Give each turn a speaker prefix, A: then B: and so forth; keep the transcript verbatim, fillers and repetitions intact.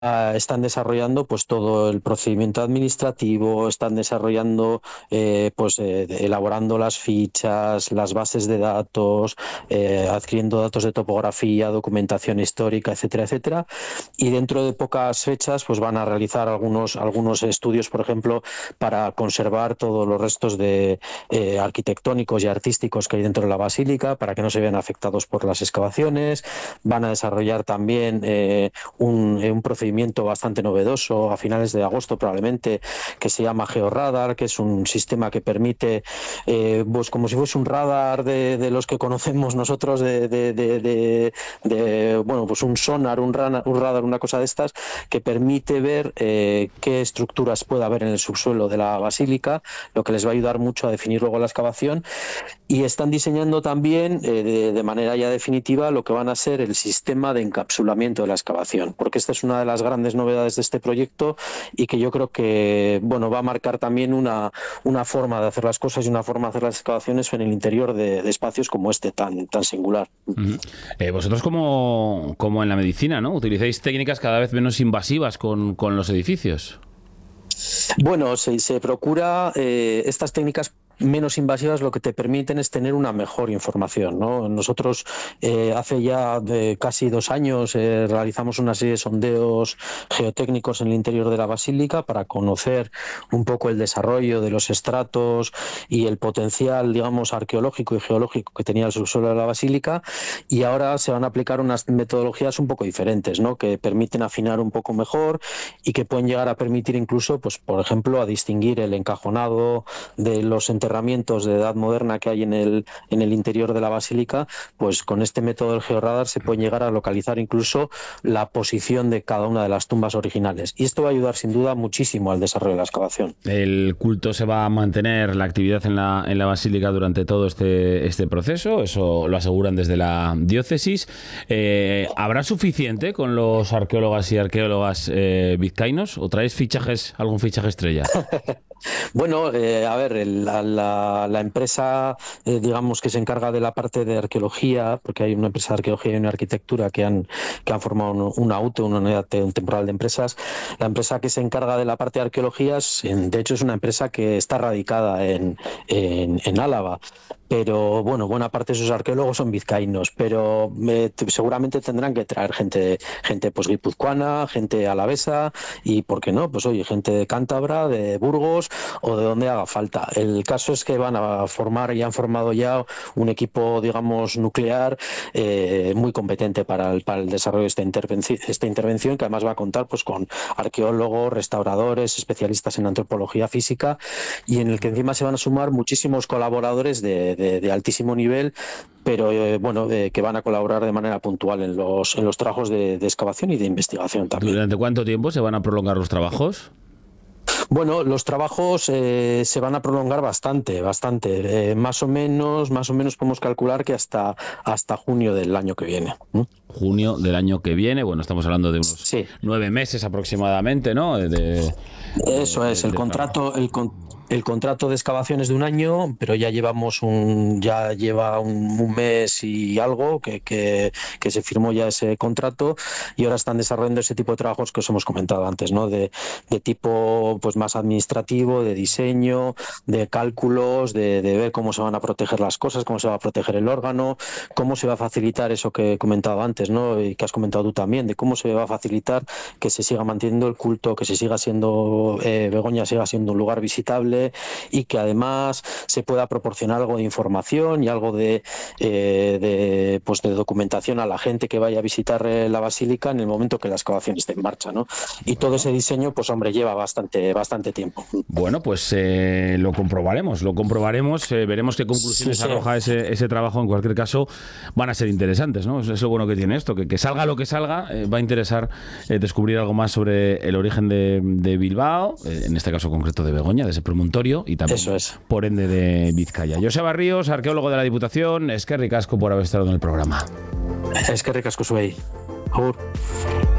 A: Uh, están desarrollando pues todo el procedimiento administrativo, están desarrollando eh, pues eh, elaborando las fichas, las bases de datos, eh, adquiriendo datos de topografía, documentación histórica, etcétera, etcétera, y dentro de pocas fechas pues van a realizar algunos algunos estudios, por ejemplo, para conservar todos los restos de eh, arquitectónicos y artísticos que hay dentro de la basílica, para que no se vean afectados por las excavaciones. Van a desarrollar también eh, un, un procedimiento bastante novedoso a finales de agosto probablemente, que se llama Georradar, que es un sistema que permite eh, pues como si fuese un radar de, de los que conocemos nosotros de, de, de, de, de bueno pues un sonar, un, rana, un radar, una cosa de estas, que permite ver eh, qué estructuras puede haber en el subsuelo de la basílica, lo que les va a ayudar mucho a definir luego la excavación. Y están diseñando también eh, de, de manera ya definitiva lo que van a ser el sistema de encapsulamiento de la excavación, porque esta es una de las grandes novedades de este proyecto y que yo creo que bueno va a marcar también una, una forma de hacer las cosas y una forma de hacer las excavaciones en el interior de, de espacios como este tan, tan singular.
B: Uh-huh. Eh, vosotros como, como en la medicina, ¿no? Utilizáis técnicas cada vez menos invasivas con, con los edificios.
A: Bueno, se, se procura eh, estas técnicas menos invasivas, lo que te permiten es tener una mejor información, ¿no? Nosotros eh, hace ya de casi dos años eh, realizamos una serie de sondeos geotécnicos en el interior de la basílica para conocer un poco el desarrollo de los estratos y el potencial, digamos, arqueológico y geológico que tenía el subsuelo de la basílica, y ahora se van a aplicar unas metodologías un poco diferentes, ¿no? Que permiten afinar un poco mejor y que pueden llegar a permitir incluso, pues por ejemplo, a distinguir el encajonado de los enterramientos de edad moderna que hay en el, en el interior de la basílica. Pues con este método del georradar se puede llegar a localizar incluso la posición de cada una de las tumbas originales, y esto va a ayudar sin duda muchísimo al desarrollo de la excavación.
B: ¿El culto se va a mantener, la actividad en la, en la basílica durante todo este, este proceso? Eso lo aseguran desde la diócesis. Eh, ¿Habrá suficiente con los arqueólogas y arqueólogas eh, vizcaínos o traéis fichajes, algún fichaje estrella?
A: Bueno, eh, a ver, el, la, la, la empresa, eh, digamos, que se encarga de la parte de arqueología, porque hay una empresa de arqueología y una arquitectura que han, que han formado un, una U T E, una unidad temporal de empresas. La empresa que se encarga de la parte de arqueologías, de hecho, es una empresa que está radicada en, en, en Álava. Pero bueno, buena parte de esos arqueólogos son vizcaínos, pero eh, seguramente tendrán que traer gente, gente pues guipuzcoana, gente alavesa y, ¿por qué no? Pues oye, gente de Cántabra, de Burgos o de donde haga falta. El caso es que van a formar y han formado ya un equipo, digamos, nuclear eh, muy competente para el, para el desarrollo de esta intervención, esta intervención, que además va a contar pues con arqueólogos, restauradores, especialistas en antropología física, y en el que encima se van a sumar muchísimos colaboradores de De, de altísimo nivel, pero eh, bueno, eh, que van a colaborar de manera puntual en los, en los trabajos de, de excavación y de investigación también.
B: ¿Durante cuánto tiempo se van a prolongar los trabajos?
A: Bueno, los trabajos eh, se van a prolongar bastante, bastante. Eh, más o menos, más o menos podemos calcular que hasta, hasta junio del año que viene. ¿Mm?
B: Junio del año que viene, bueno, estamos hablando de unos
A: sí.
B: nueve meses aproximadamente, ¿no? De, de,
A: Eso
B: de,
A: es, el
B: de
A: contrato, el con, El contrato de excavación es de un año, pero ya llevamos un, ya lleva un, un mes y algo que, que, que se firmó ya ese contrato, y ahora están desarrollando ese tipo de trabajos que os hemos comentado antes, ¿no? De, de tipo pues más administrativo, de diseño, de cálculos, de, de ver cómo se van a proteger las cosas, cómo se va a proteger el órgano, cómo se va a facilitar eso que he comentado antes, ¿no? Y que has comentado tú también, de cómo se va a facilitar que se siga manteniendo el culto, que se siga siendo eh, Begoña siga siendo un lugar visitable, y que además se pueda proporcionar algo de información y algo de, eh, de, pues de documentación a la gente que vaya a visitar eh, la basílica en el momento que la excavación esté en marcha, ¿no? Y todo ese diseño, pues hombre, lleva bastante, bastante tiempo.
B: Bueno, pues eh, lo comprobaremos, lo comprobaremos, eh, veremos qué conclusiones sí, sí. arroja ese, ese trabajo. En cualquier caso, van a ser interesantes, ¿no? Es lo bueno que tiene esto, que, que salga lo que salga, eh, va a interesar eh, descubrir algo más sobre el origen de, de Bilbao, eh, en este caso concreto de Begoña, de ese promontorio, y también,
A: eso es.
B: por ende, de Vizcaya. Joseba Ríos, arqueólogo de la Diputación, eskerrik asko por haber estado en el programa.
A: Eskerrik asko zuei. Agur.